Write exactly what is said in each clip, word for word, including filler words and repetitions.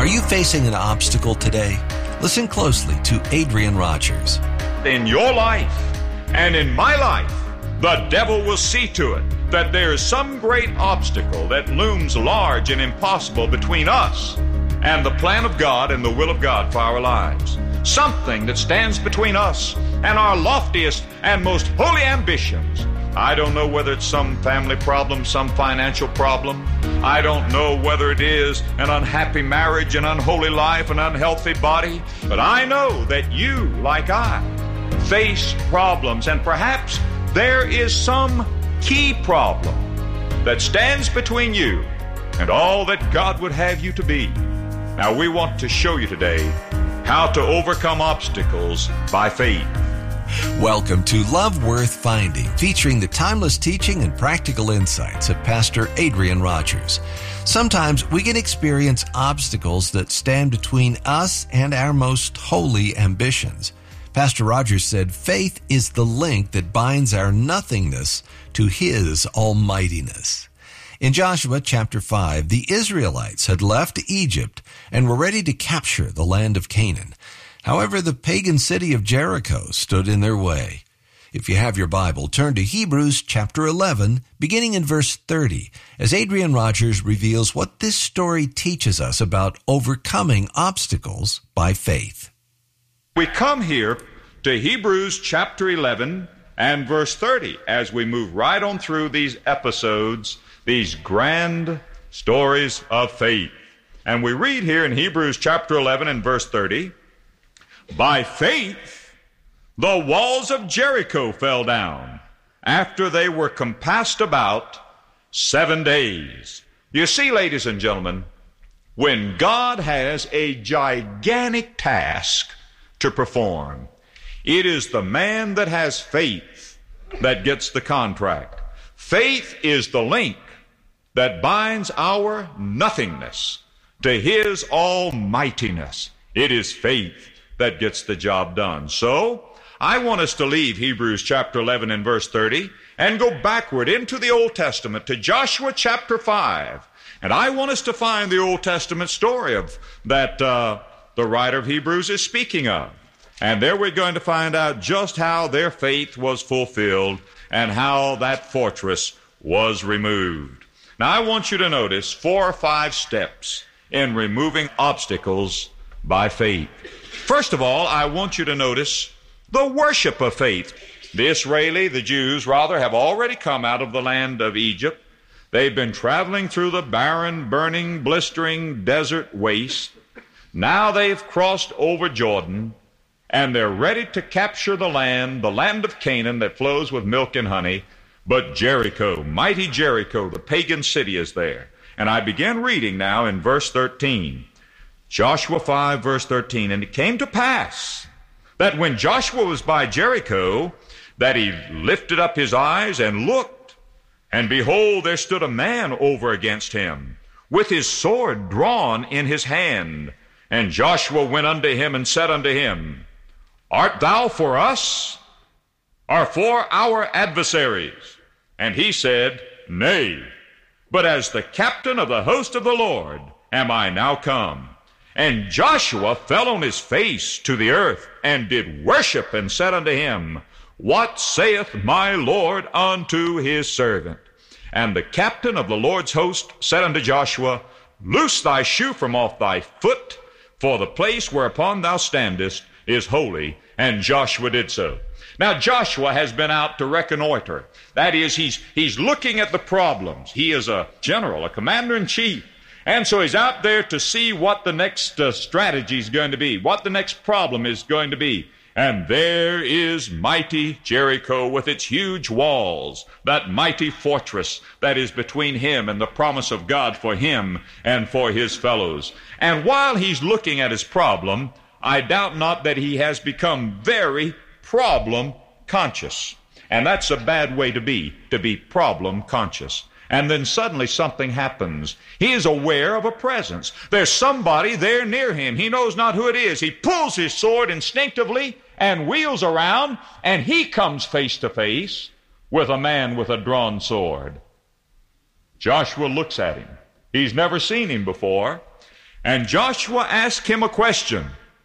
Are you facing an obstacle today? Listen closely to Adrian Rogers. In your life and in my life, the devil will see to it that there is some great obstacle that looms large and impossible between us and the plan of God and the will of God for our lives. Something that stands between us and our loftiest and most holy ambitions. I don't know whether it's some family problem, some financial problem. I don't know whether it is an unhappy marriage, an unholy life, an unhealthy body. But I know that you, like I, face problems, and perhaps there is some key problem that stands between you and all that God would have you to be. Now, we want to show you today how to overcome obstacles by faith. Welcome to Love Worth Finding, featuring the timeless teaching and practical insights of Pastor Adrian Rogers. Sometimes we can experience obstacles that stand between us and our most holy ambitions. Pastor Rogers said faith is the link that binds our nothingness to His almightiness. In Joshua chapter five, the Israelites had left Egypt and were ready to capture the land of Canaan. However, the pagan city of Jericho stood in their way. If you have your Bible, turn to Hebrews chapter eleven, beginning in verse thirty, as Adrian Rogers reveals what this story teaches us about overcoming obstacles by faith. We come here to Hebrews chapter eleven and verse thirty as we move right on through these episodes, these grand stories of faith. And we read here in Hebrews chapter eleven and verse thirty, by faith the walls of Jericho fell down after they were compassed about seven days. You see, ladies and gentlemen, when God has a gigantic task to perform, it is the man that has faith that gets the contract. Faith is the link that binds our nothingness to His almightiness. It is faith that gets the job done. So, I want us to leave Hebrews chapter eleven and verse thirty and go backward into the Old Testament to Joshua chapter five. And I want us to find the Old Testament story of that uh, the writer of Hebrews is speaking of. And there we're going to find out just how their faith was fulfilled and how that fortress was removed. Now, I want you to notice four or five steps in removing obstacles by faith. First of all, I want you to notice the worship of faith. The Israeli, the Jews, rather, have already come out of the land of Egypt. They've been traveling through the barren, burning, blistering desert waste. Now they've crossed over Jordan, and they're ready to capture the land, the land of Canaan that flows with milk and honey. But Jericho, mighty Jericho, the pagan city, is there. And I begin reading now in verse thirteen. Joshua five, verse thirteen, and it came to pass that when Joshua was by Jericho, that he lifted up his eyes and looked, and behold, there stood a man over against him, with his sword drawn in his hand. And Joshua went unto him and said unto him, art thou for us, or for our adversaries? And he said, nay, but as the captain of the host of the Lord am I now come. And Joshua fell on his face to the earth, and did worship, and said unto him, what saith my Lord unto his servant? And the captain of the Lord's host said unto Joshua, loose thy shoe from off thy foot, for the place whereupon thou standest is holy. And Joshua did so. Now, Joshua has been out to reconnoiter. That is, he's, he's looking at the problems. He is a general, a commander-in-chief. And so he's out there to see what the next uh, strategy is going to be, what the next problem is going to be. And there is mighty Jericho with its huge walls, that mighty fortress that is between him and the promise of God for him and for his fellows. And while he's looking at his problem, I doubt not that he has become very problem conscious. And that's a bad way to be, to be problem conscious. And then suddenly something happens. He is aware of a presence. There's somebody there near him. He knows not who it is. He pulls his sword instinctively and wheels around, and he comes face to face with a man with a drawn sword. Joshua looks at him. He's never seen him before. And Joshua asked him a question.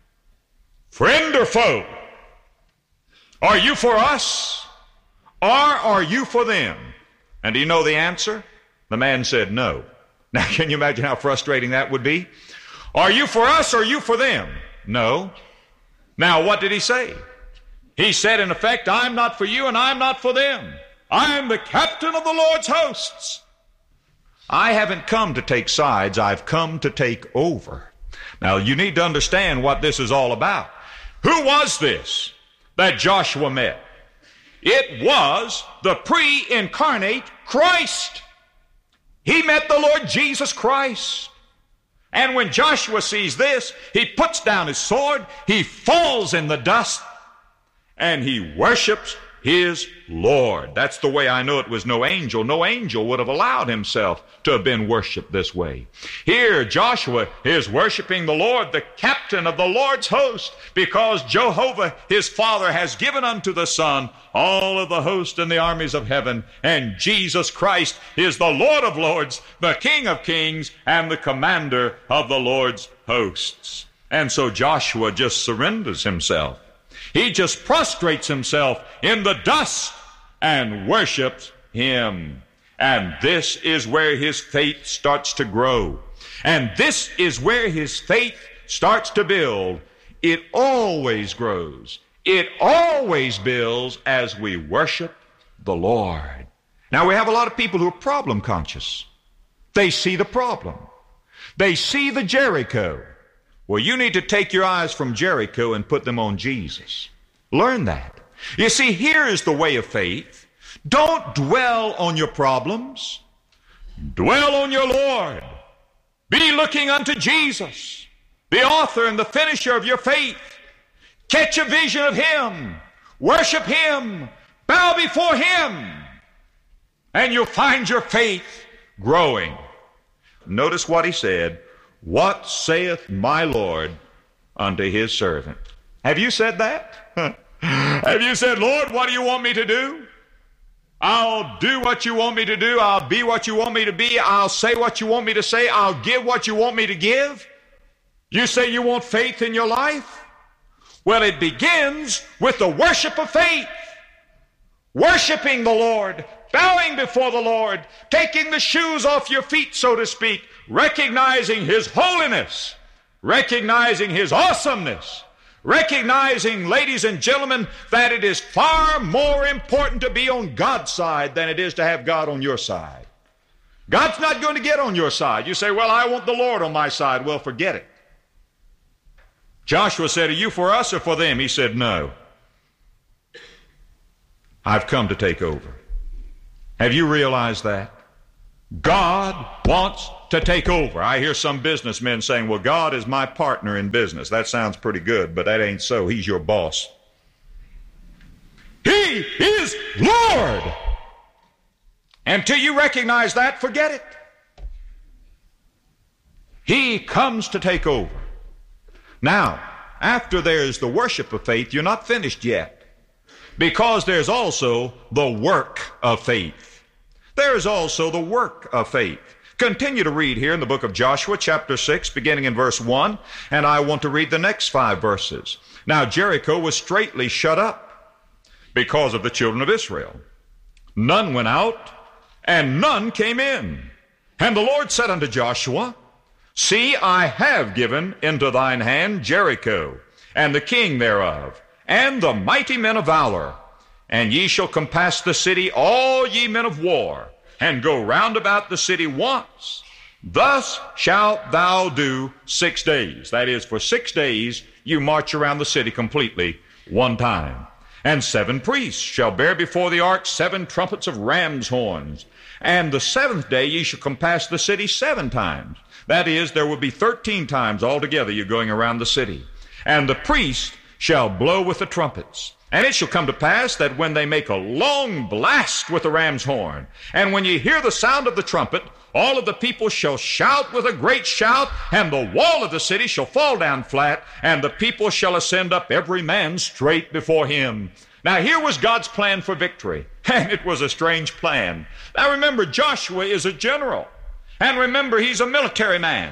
Friend or foe? Are you for us, or are you for them? And do you know the answer? The man said no. Now, can you imagine how frustrating that would be? Are you for us, or are you for them? No. Now, what did he say? He said, in effect, I'm not for you and I'm not for them. I'm the captain of the Lord's hosts. I haven't come to take sides. I've come to take over. Now, you need to understand what this is all about. Who was this that Joshua met? It was the pre-incarnate Christ. He met the Lord Jesus Christ. And when Joshua sees this, he puts down his sword, he falls in the dust, and he worships his Lord. That's the way I know it was no angel. No angel would have allowed himself to have been worshiped this way. Here, Joshua is worshiping the Lord, the captain of the Lord's host, because Jehovah, his Father, has given unto the Son all of the host and the armies of heaven, and Jesus Christ is the Lord of lords, the King of kings, and the commander of the Lord's hosts. And so Joshua just surrenders himself. He just prostrates himself in the dust and worships him. And this is where his faith starts to grow. And this is where his faith starts to build. It always grows. It always builds as we worship the Lord. Now, we have a lot of people who are problem conscious. They see the problem. They see the Jericho. Well, you need to take your eyes from Jericho and put them on Jesus. Learn that. You see, here is the way of faith. Don't dwell on your problems. Dwell on your Lord. Be looking unto Jesus, the author and the finisher of your faith. Catch a vision of Him. Worship Him. Bow before Him. And you'll find your faith growing. Notice what he said. What saith my Lord unto his servant? Have you said that? Have you said, Lord, what do you want me to do? I'll do what you want me to do. I'll be what you want me to be. I'll say what you want me to say. I'll give what you want me to give. You say you want faith in your life? Well, it begins with the worship of faith. Worshiping the Lord, bowing before the Lord, taking the shoes off your feet, so to speak, recognizing His holiness, recognizing His awesomeness, recognizing, ladies and gentlemen, that it is far more important to be on God's side than it is to have God on your side. God's not going to get on your side. You say, well, I want the Lord on my side. Well, forget it. Joshua said, are you for us or for them? He said, no. I've come to take over. Have you realized that? God wants to take over. I hear some businessmen saying, well, God is my partner in business. That sounds pretty good, but that ain't so. He's your boss. He is Lord. Until you recognize that, forget it. He comes to take over. Now, after there's the worship of faith, you're not finished yet. Because there's also the work of faith. There's also the work of faith. Continue to read here in the book of Joshua, chapter six, beginning in verse one, and I want to read the next five verses. Now, Jericho was straitly shut up because of the children of Israel. None went out, and none came in. And the Lord said unto Joshua, see, I have given into thine hand Jericho, and the king thereof, and the mighty men of valor. And ye shall compass the city, all ye men of war, and go round about the city once. Thus shalt thou do six days. That is, for six days you march around the city completely one time. And seven priests shall bear before the ark seven trumpets of ram's horns. And the seventh day ye shall compass the city seven times. That is, there will be thirteen times altogether you're going around the city. And the priest shall blow with the trumpets. And it shall come to pass that when they make a long blast with the ram's horn, and when ye hear the sound of the trumpet, all of the people shall shout with a great shout, and the wall of the city shall fall down flat, and the people shall ascend up every man straight before him. Now here was God's plan for victory, and it was a strange plan. Now remember, Joshua is a general, and remember, he's a military man.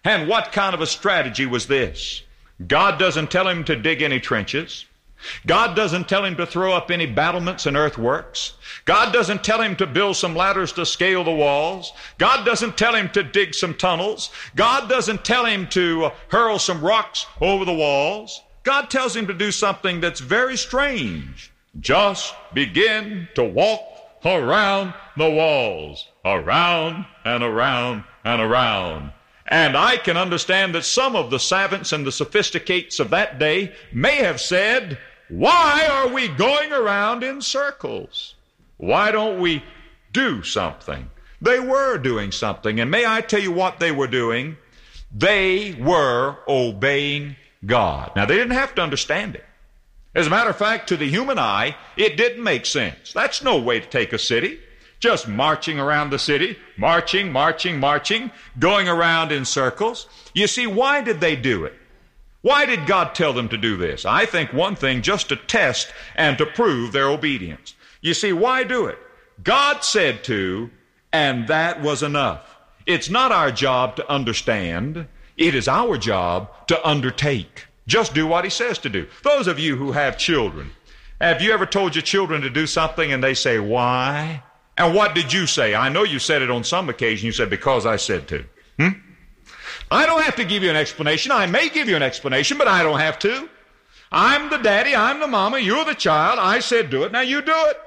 And what kind of a strategy was this? God doesn't tell him to dig any trenches. God doesn't tell him to throw up any battlements and earthworks. God doesn't tell him to build some ladders to scale the walls. God doesn't tell him to dig some tunnels. God doesn't tell him to uh, hurl some rocks over the walls. God tells him to do something that's very strange. Just begin to walk around the walls, around and around and around. And I can understand that some of the savants and the sophisticates of that day may have said, why are we going around in circles? Why don't we do something? They were doing something, and may I tell you what they were doing? They were obeying God. Now, they didn't have to understand it. As a matter of fact, to the human eye, it didn't make sense. That's no way to take a city. Just marching around the city, marching, marching, marching, going around in circles. You see, why did they do it? Why did God tell them to do this? I think one thing, just to test and to prove their obedience. You see, why do it? God said to, and that was enough. It's not our job to understand. It is our job to undertake. Just do what he says to do. Those of you who have children, have you ever told your children to do something and they say, why? And what did you say? I know you said it on some occasion. You said, because I said to. Hmm? I don't have to give you an explanation. I may give you an explanation, but I don't have to. I'm the daddy. I'm the mama. You're the child. I said do it. Now you do it.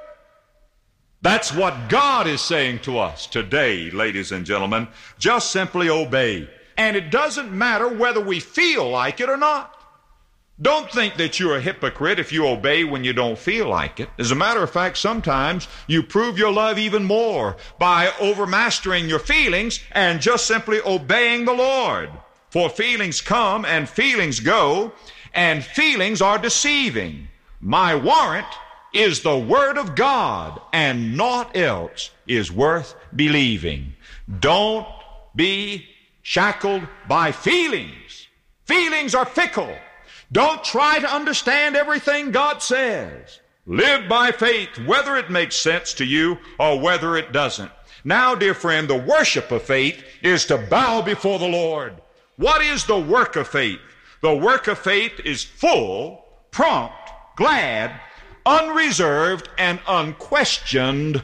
That's what God is saying to us today, ladies and gentlemen. Just simply obey. And it doesn't matter whether we feel like it or not. Don't think that you're a hypocrite if you obey when you don't feel like it. As a matter of fact, sometimes you prove your love even more by overmastering your feelings and just simply obeying the Lord. For feelings come and feelings go, and feelings are deceiving. My warrant is the Word of God, and naught else is worth believing. Don't be shackled by feelings. Feelings are fickle. Don't try to understand everything God says. Live by faith, whether it makes sense to you or whether it doesn't. Now, dear friend, the worship of faith is to bow before the Lord. What is the work of faith? The work of faith is full, prompt, glad, unreserved, and unquestioned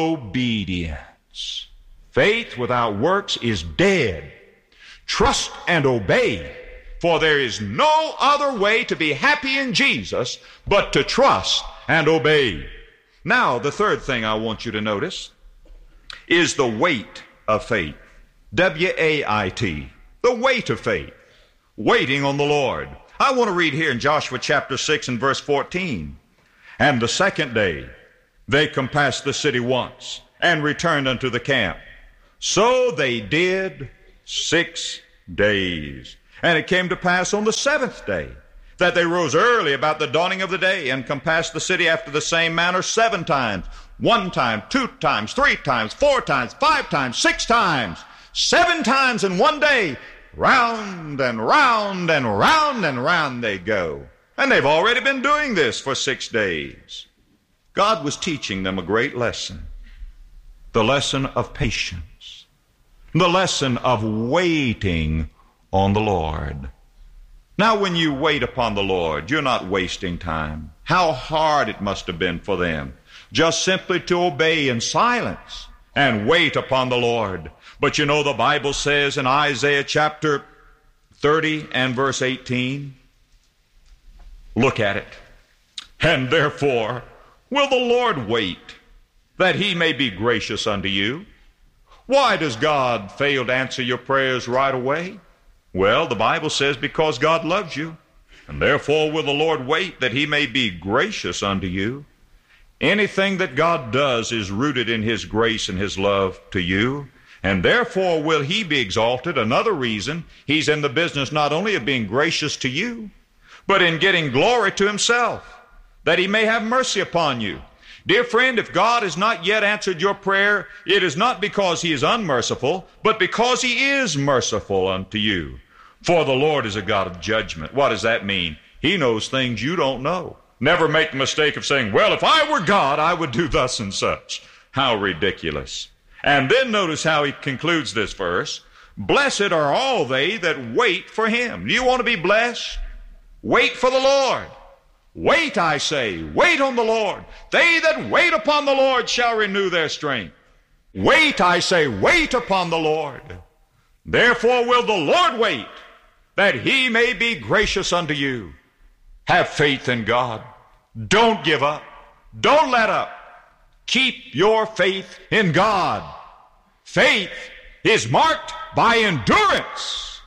obedience. Faith without works is dead. Trust and obey. For there is no other way to be happy in Jesus but to trust and obey. Now, the third thing I want you to notice is the weight of faith. W A I T. The weight of faith. Waiting on the Lord. I want to read here in Joshua chapter six and verse fourteen. And the second day they compassed the city once and returned unto the camp. So they did six days. And it came to pass on the seventh day that they rose early about the dawning of the day and compassed the city after the same manner seven times. One time, two times, three times, four times, five times, six times. Seven times in one day. Round and round and round and round they go. And they've already been doing this for six days. God was teaching them a great lesson. The lesson of patience. The lesson of waiting on the Lord. Now, when you wait upon the Lord, you're not wasting time. How hard it must have been for them just simply to obey in silence and wait upon the Lord. But you know, the Bible says in Isaiah chapter thirty and verse eighteen, look at it. And therefore will the Lord wait, that he may be gracious unto you. Why does God fail to answer your prayers right away? Well, the Bible says because God loves you, and therefore will the Lord wait that he may be gracious unto you. Anything that God does is rooted in his grace and his love to you, and therefore will he be exalted. Another reason, he's in the business not only of being gracious to you, but in getting glory to himself, that he may have mercy upon you. Dear friend, if God has not yet answered your prayer, it is not because he is unmerciful, but because he is merciful unto you. For the Lord is a God of judgment. What does that mean? He knows things you don't know. Never make the mistake of saying, well, if I were God, I would do thus and such. How ridiculous. And then notice how he concludes this verse. Blessed are all they that wait for him. Do you want to be blessed? Wait for the Lord. Wait, I say, wait on the Lord. They that wait upon the Lord shall renew their strength. Wait, I say, wait upon the Lord. Therefore will the Lord wait, that he may be gracious unto you. Have faith in God. Don't give up. Don't let up. Keep your faith in God. Faith is marked by endurance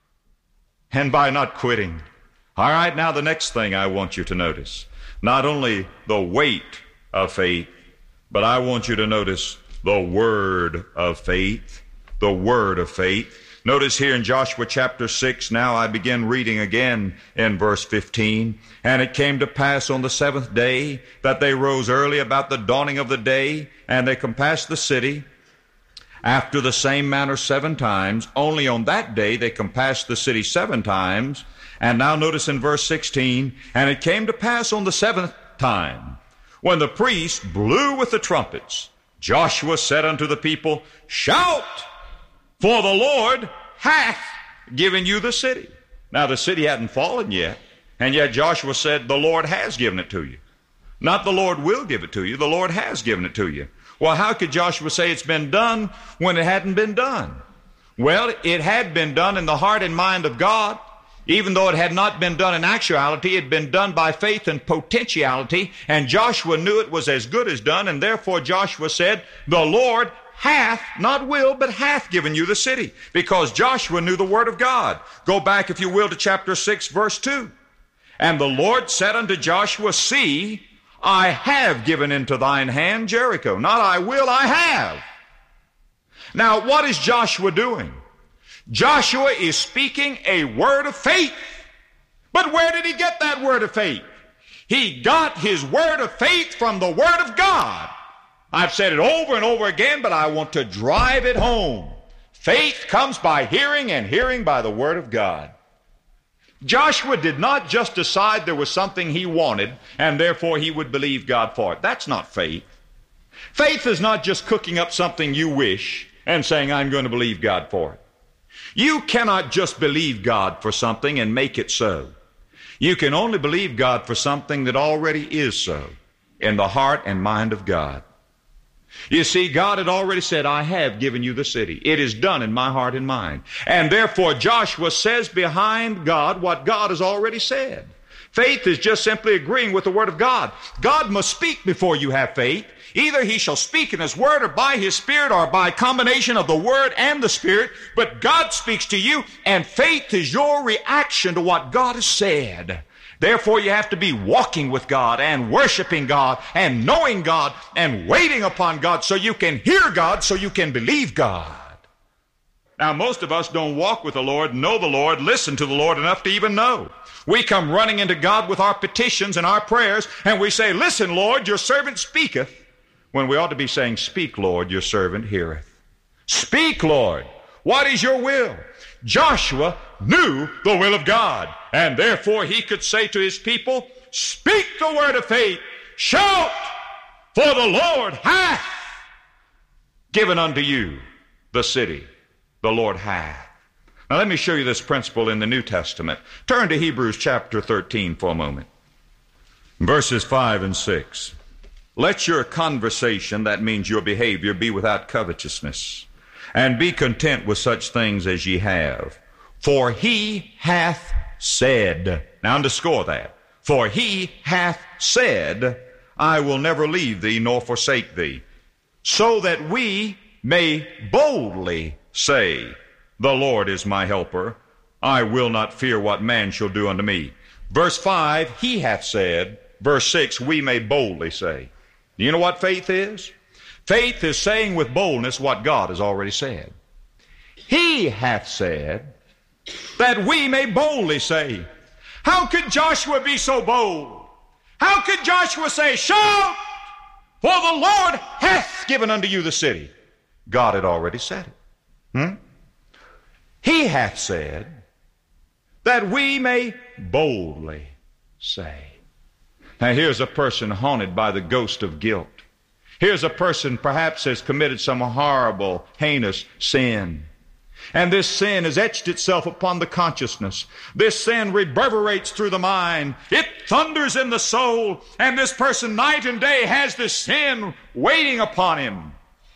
and by not quitting. All right, now the next thing I want you to notice, not only the weight of faith, but I want you to notice the word of faith, the word of faith. Notice here in Joshua chapter six, now I begin reading again in verse fifteen. And it came to pass on the seventh day that they rose early about the dawning of the day, and they compassed the city after the same manner seven times. Only on that day they compassed the city seven times. And now notice in verse sixteen, and it came to pass on the seventh time, when the priests blew with the trumpets, Joshua said unto the people, Shout! For the Lord hath given you the city. Now the city hadn't fallen yet, and yet Joshua said, the Lord has given it to you. Not the Lord will give it to you, the Lord has given it to you. Well, how could Joshua say it's been done when it hadn't been done? Well, it had been done in the heart and mind of God. Even though it had not been done in actuality, it had been done by faith and potentiality, and Joshua knew it was as good as done, and therefore Joshua said, the Lord hath, not will, but hath given you the city, because Joshua knew the word of God. Go back, if you will, to chapter six, verse two. And the Lord said unto Joshua, See, I have given into thine hand Jericho. Not I will, I have. Now, what is Joshua doing? Joshua is speaking a word of faith. But where did he get that word of faith? He got his word of faith from the word of God. I've said it over and over again, but I want to drive it home. Faith comes by hearing, and hearing by the word of God. Joshua did not just decide there was something he wanted, and therefore he would believe God for it. That's not faith. Faith is not just cooking up something you wish and saying, I'm going to believe God for it. You cannot just believe God for something and make it so. You can only believe God for something that already is so in the heart and mind of God. You see, God had already said, I have given you the city. It is done in my heart and mind. And therefore Joshua says behind God what God has already said. Faith is just simply agreeing with the word of God. God must speak before you have faith. Either he shall speak in his word or by his spirit or by combination of the word and the spirit. But God speaks to you, and faith is your reaction to what God has said. Therefore, you have to be walking with God and worshiping God and knowing God and waiting upon God so you can hear God, so you can believe God. Now, most of us don't walk with the Lord, know the Lord, listen to the Lord enough to even know. We come running into God with our petitions and our prayers, and we say, Listen, Lord, your servant speaketh, when we ought to be saying, Speak, Lord, your servant heareth. Speak, Lord. What is your will? Joshua knew the will of God, and therefore he could say to his people, Speak the word of faith, shout, for the Lord hath given unto you the city. The Lord hath. Now let me show you this principle in the New Testament. Turn to Hebrews chapter thirteen for a moment. Verses five and six. Let your conversation, that means your behavior, be without covetousness, and be content with such things as ye have. For he hath said, now underscore that, for he hath said, I will never leave thee nor forsake thee, so that we may boldly say, the Lord is my helper, I will not fear what man shall do unto me. Verse five, he hath said. Verse six, we may boldly say. Do you know what faith is? Faith is saying with boldness what God has already said. He hath said that we may boldly say. How could Joshua be so bold? How could Joshua say, Shout, for the Lord hath given unto you the city? God had already said it. Hmm? He hath said that we may boldly say. Now here's a person haunted by the ghost of guilt. Here's a person perhaps has committed some horrible, heinous sin. And this sin has etched itself upon the consciousness. This sin reverberates through the mind. It thunders in the soul. And this person night and day has this sin waiting upon him.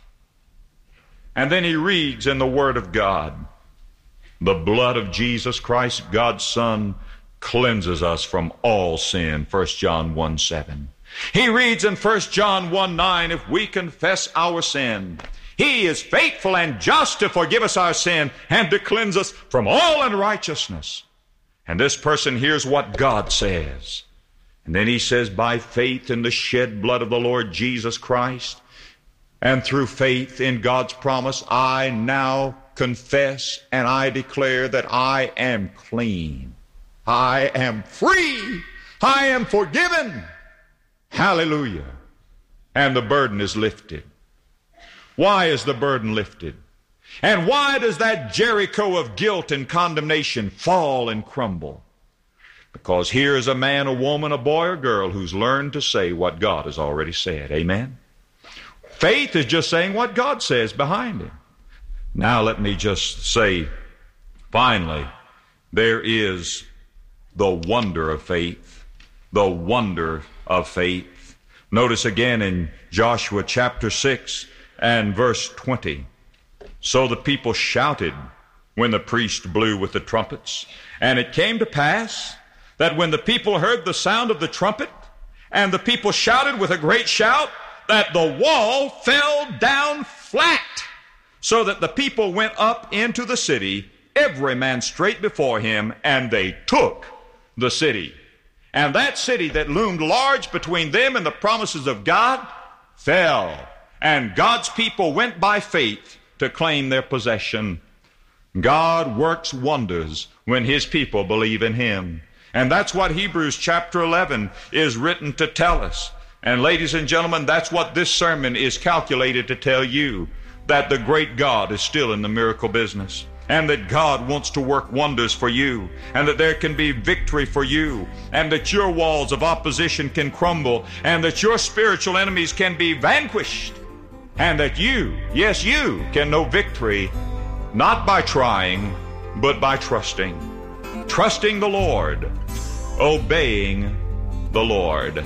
And then he reads in the Word of God, the blood of Jesus Christ, God's Son, cleanses us from all sin, First John one seven. He reads in First John one nine, if we confess our sin, He is faithful and just to forgive us our sin and to cleanse us from all unrighteousness. And this person hears what God says. And then he says, by faith in the shed blood of the Lord Jesus Christ, and through faith in God's promise, I now confess and I declare that I am clean. I am free. I am forgiven. Hallelujah. And the burden is lifted. Why is the burden lifted? And why does that Jericho of guilt and condemnation fall and crumble? Because here is a man, a woman, a boy or girl who's learned to say what God has already said. Amen? Faith is just saying what God says behind him. Now let me just say, finally, there is the wonder of faith. The wonder of faith. Notice again in Joshua chapter six and verse twenty. So the people shouted when the priest blew with the trumpets. And it came to pass that when the people heard the sound of the trumpet, and the people shouted with a great shout, that the wall fell down flat, so that the people went up into the city, every man straight before him, and they took the city. And that city that loomed large between them and the promises of God fell. And God's people went by faith to claim their possession. God works wonders when His people believe in Him. And that's what Hebrews chapter eleven is written to tell us. And ladies and gentlemen, that's what this sermon is calculated to tell you, that the great God is still in the miracle business, and that God wants to work wonders for you, and that there can be victory for you, and that your walls of opposition can crumble, and that your spiritual enemies can be vanquished, and that you, yes, you, can know victory not by trying, but by trusting. Trusting the Lord, obeying the Lord.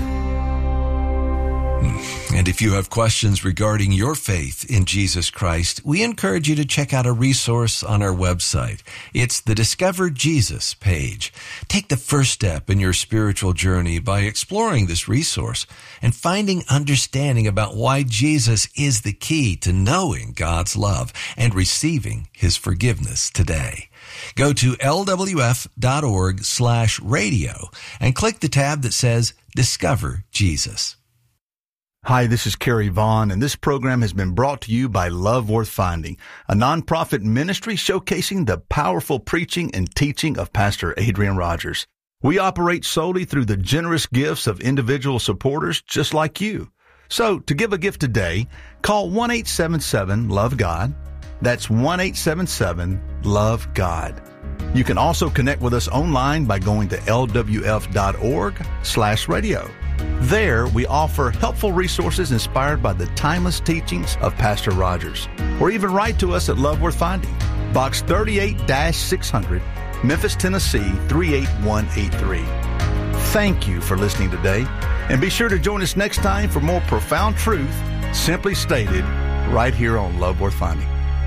And if you have questions regarding your faith in Jesus Christ, we encourage you to check out a resource on our website. It's the Discover Jesus page. Take the first step in your spiritual journey by exploring this resource and finding understanding about why Jesus is the key to knowing God's love and receiving His forgiveness today. Go to L W F dot org slash radio and click the tab that says Discover Jesus. Hi, this is Kerry Vaughn, and this program has been brought to you by Love Worth Finding, a nonprofit ministry showcasing the powerful preaching and teaching of Pastor Adrian Rogers. We operate solely through the generous gifts of individual supporters just like you. So, to give a gift today, call one eight seven seven, love God. That's one eight seven seven, love God. You can also connect with us online by going to L W F dot org slash radio. There, we offer helpful resources inspired by the timeless teachings of Pastor Rogers. Or even write to us at Love Worth Finding, Box thirty-eight six hundred, Memphis, Tennessee three eight one eight three. Thank you for listening today, and be sure to join us next time for more profound truth, simply stated, right here on Love Worth Finding.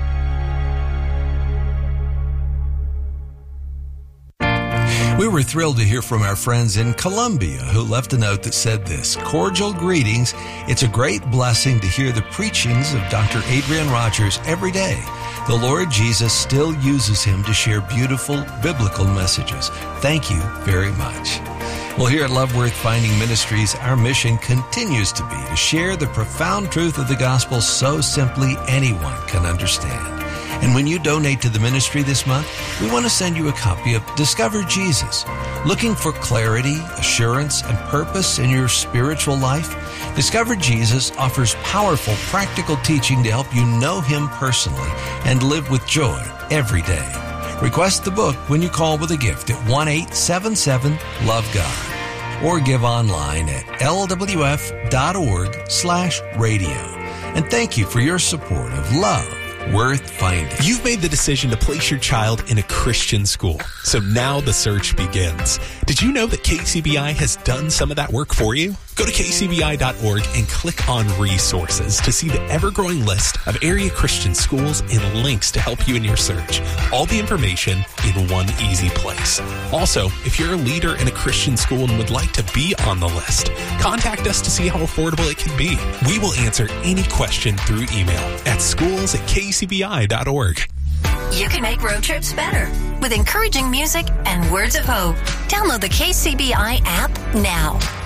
We were thrilled to hear from our friends in Colombia who left a note that said this: cordial greetings. It's a great blessing to hear the preachings of Doctor Adrian Rogers every day. The Lord Jesus still uses him to share beautiful biblical messages. Thank you very much. Well, here at Love Worth Finding Ministries, our mission continues to be to share the profound truth of the gospel so simply anyone can understand. And when you donate to the ministry this month, we want to send you a copy of Discover Jesus. Looking for clarity, assurance, and purpose in your spiritual life? Discover Jesus offers powerful, practical teaching to help you know Him personally and live with joy every day. Request the book when you call with a gift at one eight seven seven, love God. Or give online at L W F dot org slash radio. And thank you for your support of Love worth finding. You've made the decision to place your child in a Christian school, so now the search begins. Did you know that K C B I has done some of that work for you? Go to k c b i dot org and click on resources to see the ever-growing list of area Christian schools and links to help you in your search. All the information in one easy place. Also, if you're a leader in a Christian school and would like to be on the list, contact us to see how affordable it can be. We will answer any question through email at schools at k c b i dot org. You can make road trips better with encouraging music and words of hope. Download the K C B I app now.